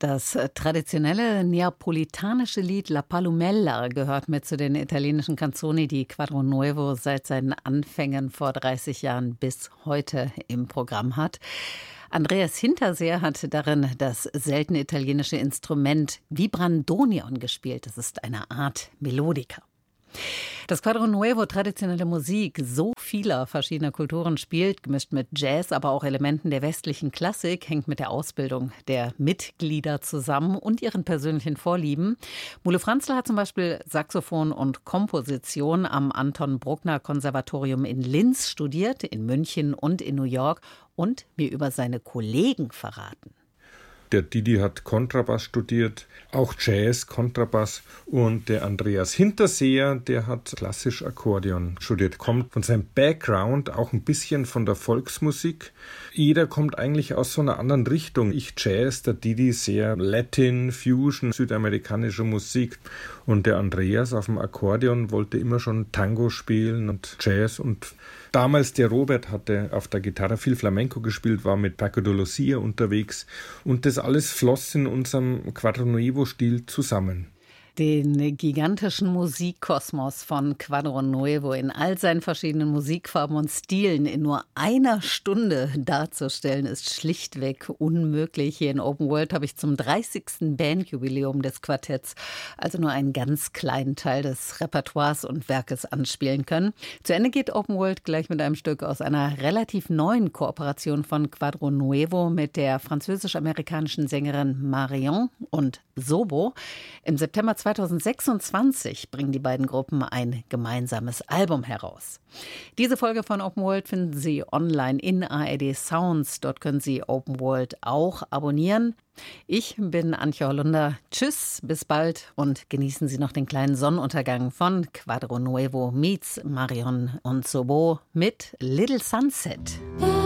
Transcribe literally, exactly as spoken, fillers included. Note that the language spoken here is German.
Das traditionelle neapolitanische Lied La Palomella gehört mit zu den italienischen Canzoni, die Quadro Nuevo seit seinen Anfängen vor dreißig Jahren bis heute im Programm hat. Andreas Hinterseer hat darin das seltene italienische Instrument Vibrandonion gespielt. Das ist eine Art Melodica. Das Quadro Nuevo traditionelle Musik so vieler verschiedener Kulturen spielt, gemischt mit Jazz, aber auch Elementen der westlichen Klassik, hängt mit der Ausbildung der Mitglieder zusammen und ihren persönlichen Vorlieben. Mule Franzl hat zum Beispiel Saxophon und Komposition am Anton Bruckner Konservatorium in Linz studiert, in München und in New York und mir über seine Kollegen verraten. Der Didi hat Kontrabass studiert, auch Jazz, Kontrabass. Und der Andreas Hinterseer, der hat klassisch Akkordeon studiert. Kommt von seinem Background auch ein bisschen von der Volksmusik. Jeder kommt eigentlich aus so einer anderen Richtung. Ich Jazz, der Didi sehr Latin, Fusion, südamerikanische Musik. Und der Andreas auf dem Akkordeon wollte immer schon Tango spielen und Jazz. Und damals der Robert hatte auf der Gitarre viel Flamenco gespielt, war mit Paco de Lucia unterwegs. Und das alles floss in unserem Quadro Nuevo-Stil zusammen. Den gigantischen Musikkosmos von Quadro Nuevo in all seinen verschiedenen Musikfarben und Stilen in nur einer Stunde darzustellen, ist schlichtweg unmöglich. Hier in Open World habe ich zum dreißigsten Bandjubiläum des Quartetts also nur einen ganz kleinen Teil des Repertoires und Werkes anspielen können. Zu Ende geht Open World gleich mit einem Stück aus einer relativ neuen Kooperation von Quadro Nuevo mit der französisch-amerikanischen Sängerin Marion und Sobo. Im September zweitausendsechsundzwanzig bringen die beiden Gruppen ein gemeinsames Album heraus. Diese Folge von Open World finden Sie online in A R D Sounds. Dort können Sie Open World auch abonnieren. Ich bin Antje Hollunder. Tschüss, bis bald und genießen Sie noch den kleinen Sonnenuntergang von Quadro Nuevo meets Marion und Sobo mit Little Sunset.